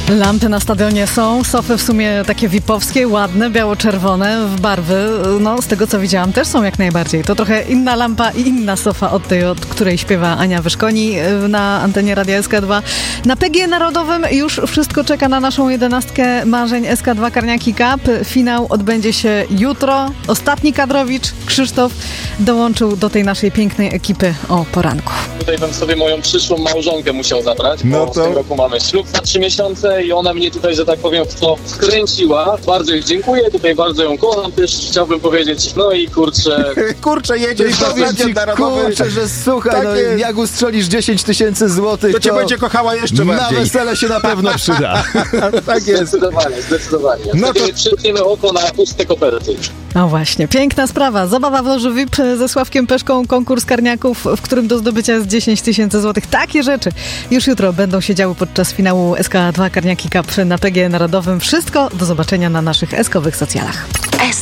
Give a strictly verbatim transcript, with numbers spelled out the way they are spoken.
Lampy na stadionie są, sofy w sumie takie vipowskie, ładne, biało-czerwone, w barwy, no z tego co widziałam też są jak najbardziej. To trochę inna lampa i inna sofa od tej, od której śpiewa Ania Wyszkoni na antenie Radia S K dwa. Na P G Narodowym już wszystko czeka na naszą jedenastkę marzeń S K dwa Karniaki Cup. Finał odbędzie się jutro. Ostatni kadrowicz, Krzysztof, dołączył do tej naszej pięknej ekipy o poranku. Tutaj bym sobie moją przyszłą małżonkę musiał zabrać, bo no to... w tym roku mamy ślub za trzy miesiące i ona mnie tutaj, że tak powiem, w to wkręciła. Bardzo jej dziękuję, tutaj bardzo ją kocham też, chciałbym powiedzieć, no i kurczę... kurczę, jedziesz do Stadion Narodowy. Kurczę, że słuchaj, tak no, jak ustrzelisz dziesięć tysięcy złotych, to, to cię będzie kochała jeszcze bardziej. Na wesele się na pewno przyda. Tak jest. Zdecydowanie, zdecydowanie. No to przytniemy oko na puste koperty. No właśnie, piękna sprawa. Zabawa w loży V I P ze Sławkiem Peszką, konkurs karniaków, w którym do zdobycia jest dziesięć tysięcy złotych. Takie rzeczy już jutro będą się działy podczas finału S K dwa Karniaki Cup na P G Narodowym. Wszystko do zobaczenia na naszych eskowych socjalach.